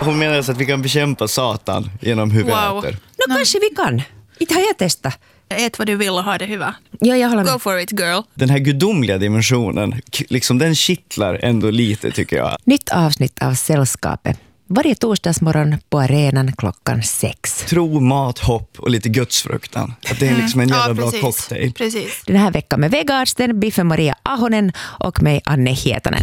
hon menar att vi kan bekämpa Satan genom hur vi äter. Kanske vi kan. Inte har jag testat. Ät vad du vill och ha det hyvä. Ja, jag håller med. Go for it, girl. Den här gudomliga dimensionen, liksom den kittlar ändå lite tycker jag. Nytt avsnitt av Sällskapet. Varje torsdagsmorgon på arenan 6:00. Tro, mat, hopp och lite gudsfruktan. Att det är liksom en jävla bra cocktail. Precis. Den här veckan med Vegarsten, Biffe Maria Ahonen och mig Anne Hietanen.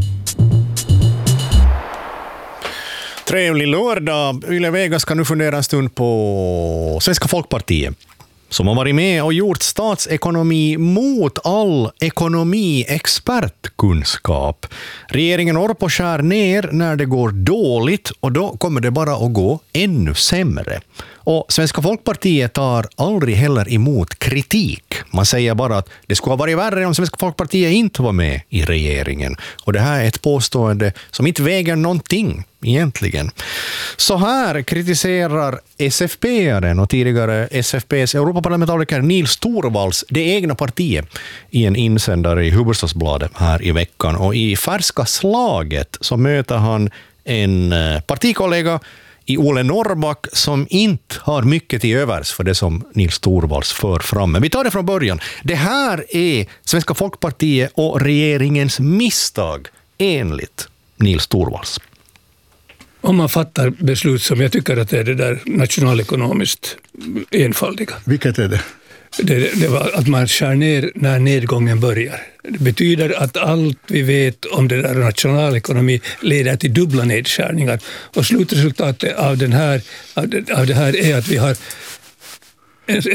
Trevlig lördag. Yle Vega ska nu fundera en stund på Svenska Folkpartiet, som har varit med och gjort statsekonomi mot all ekonomiexpertkunskap. Regeringen orkar på skär ner när det går dåligt, och då kommer det bara att gå ännu sämre. Och Svenska Folkpartiet tar aldrig heller emot kritik. Man säger bara att det skulle ha varit värre om Svenska Folkpartiet inte var med i regeringen. Och det här är ett påstående som inte väger någonting egentligen. Så här kritiserar SFP-aren och tidigare SFPs Europaparlamentariker Nils Torvalds det egna partiet i en insändare i Hufvudstadsbladet här i veckan. Och i färska slaget så möter han en partikollega i Ole Norrback som inte har mycket till övers för det som Nils Torvalds för fram. Men vi tar det från början. Det här är Svenska Folkpartiet och regeringens misstag enligt Nils Torvalds. Om man fattar beslut som jag tycker att det är det där nationalekonomiskt enfaldiga. Vilket är det? Det var att man skär ner när nedgången börjar. Det betyder att allt vi vet om det där nationalekonomi leder till dubbla nedskärningar. Och slutresultatet av det här är att vi har